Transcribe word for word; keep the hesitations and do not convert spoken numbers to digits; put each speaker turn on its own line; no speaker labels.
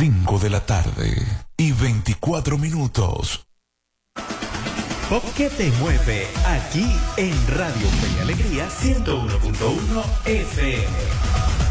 cinco de la tarde y veinticuatro minutos.
Pop que te mueve aquí en Radio Fe y Alegría ciento uno punto uno F M.